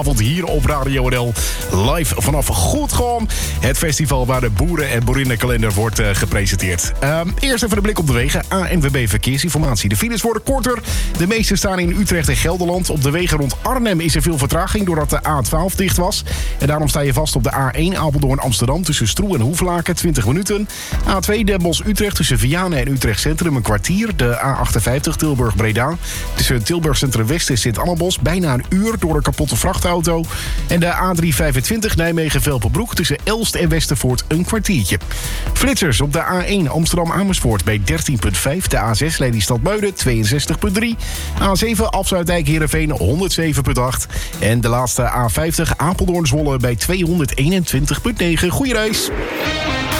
Hier op Radio NL, live vanaf Goedgom. Het festival waar de boeren- en boerinnenkalender wordt gepresenteerd. Eerst even een blik op de wegen. ANWB Verkeersinformatie. De files worden korter. De meeste staan in Utrecht en Gelderland. Op de wegen rond Arnhem is er veel vertraging doordat de A12 dicht was. En daarom sta je vast op de A1 Apeldoorn-Amsterdam tussen Stroe en Hoeflaken 20 minuten. A2 Den Bosch-Utrecht tussen Vianen en Utrecht Centrum een kwartier. De A58 Tilburg-Breda tussen Tilburg Centrum West en Sint-Annabos bijna een uur door een kapotte vrachtauto. En de A325 Nijmegen-Velpenbroek tussen Elst en Westervoort een kwartiertje. Flitsers op de A1 Amsterdam-Amersfoort bij 13,5. De A6 Lelystad-Muiden 62,3. A7 Afsluitdijk-Heerenveen 107,8. En de laatste A50 Apeldoorn-Zwolle bij 221,9. Goeie reis!